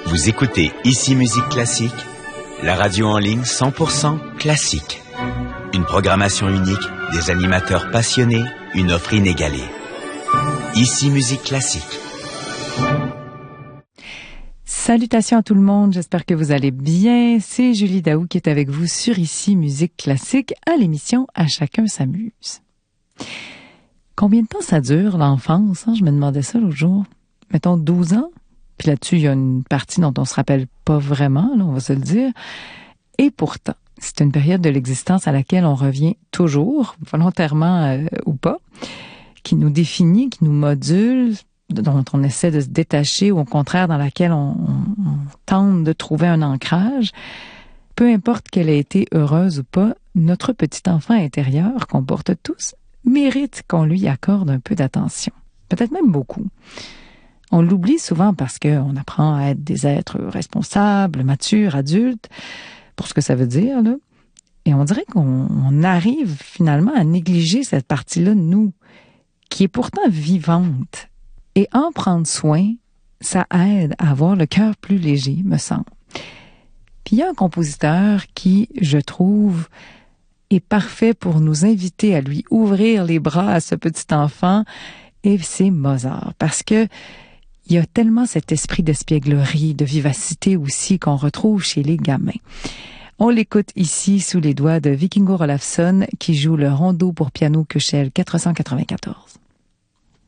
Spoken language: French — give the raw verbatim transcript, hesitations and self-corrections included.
Vous écoutez Ici Musique Classique, la radio en ligne cent pour cent classique. Une programmation unique, des animateurs passionnés, une offre inégalée. Ici Musique Classique. Salutations à tout le monde, j'espère que vous allez bien. C'est Julie Daou qui est avec vous sur Ici Musique Classique à l'émission À chacun s'amuse. Combien de temps ça dure, l'enfance? Hein? Je me demandais ça l'autre jour. Mettons douze ans. Puis là-dessus, il y a une partie dont on se rappelle pas vraiment, là, on va se le dire. Et pourtant, c'est une période de l'existence à laquelle on revient toujours, volontairement euh, ou pas, qui nous définit, qui nous module, dont on essaie de se détacher, ou au contraire dans laquelle on, on, on tente de trouver un ancrage. Peu importe qu'elle ait été heureuse ou pas, notre petit enfant intérieur, qu'on porte tous, mérite qu'on lui accorde un peu d'attention. Peut-être même beaucoup. On l'oublie souvent parce qu'on apprend à être des êtres responsables, matures, adultes, pour ce que ça veut dire, là. Et on dirait qu'on on arrive finalement à négliger cette partie-là de nous, qui est pourtant vivante. Et en prendre soin, ça aide à avoir le cœur plus léger, me semble. Puis il y a un compositeur qui, je trouve, est parfait pour nous inviter à lui ouvrir les bras à ce petit enfant, et c'est Mozart. Parce que il y a tellement cet esprit d'espièglerie, de vivacité aussi qu'on retrouve chez les gamins. On l'écoute ici sous les doigts de Vikingur Olafsson qui joue le rondo pour piano Köchel quatre cent quatre-vingt-quatorze.